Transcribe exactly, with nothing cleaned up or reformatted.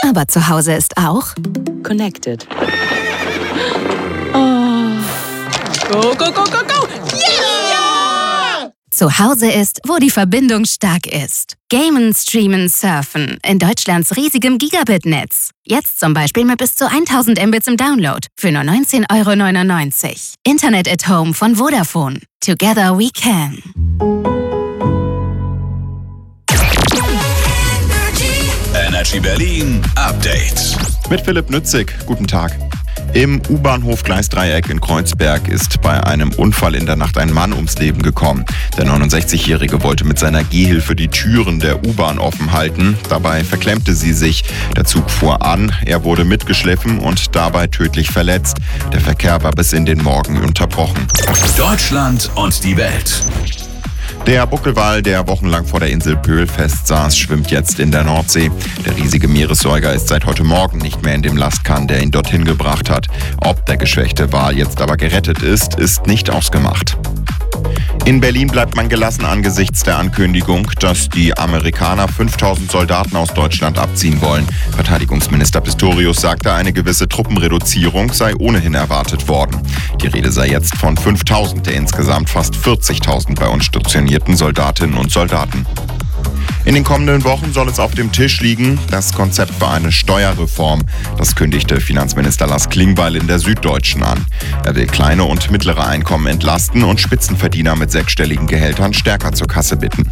Aber zu Hause ist auch Connected. Oh. Go, go, go, go, go! Yeah! Zu Hause ist, wo die Verbindung stark ist. Gamen, Streamen, Surfen in Deutschlands riesigem Gigabit-Netz. Jetzt zum Beispiel mit bis zu tausend Mbits im Download für nur neunzehn Euro neunundneunzig. Internet at Home von Vodafone. Together we can. Energy Berlin Update. Mit Philipp Nützig. Guten Tag. Im U-Bahnhof Gleisdreieck in Kreuzberg ist bei einem Unfall in der Nacht ein Mann ums Leben gekommen. Der neunundsechzigjährige wollte mit seiner Gehhilfe die Türen der U-Bahn offen halten. Dabei verklemmte sie sich. Der Zug fuhr an, er wurde mitgeschliffen und dabei tödlich verletzt. Der Verkehr war bis in den Morgen unterbrochen. Deutschland und die Welt. Der Buckelwal, der wochenlang vor der Insel Pöhl festsaß, schwimmt jetzt in der Nordsee. Der riesige Meeressäuger ist seit heute Morgen nicht mehr in dem Lastkahn, der ihn dorthin gebracht hat. Ob der geschwächte Wal jetzt aber gerettet ist, ist nicht ausgemacht. In Berlin bleibt man gelassen angesichts der Ankündigung, dass die Amerikaner fünftausend Soldaten aus Deutschland abziehen wollen. Verteidigungsminister Pistorius sagte, eine gewisse Truppenreduzierung sei ohnehin erwartet worden. Die Rede sei jetzt von fünftausend der insgesamt fast vierzigtausend bei uns stationierten Soldatinnen und Soldaten. In den kommenden Wochen soll es auf dem Tisch liegen, das Konzept für eine Steuerreform. Das kündigte Finanzminister Lars Klingbeil in der Süddeutschen an. Er will kleine und mittlere Einkommen entlasten und Spitzenverdiener mit sechsstelligen Gehältern stärker zur Kasse bitten.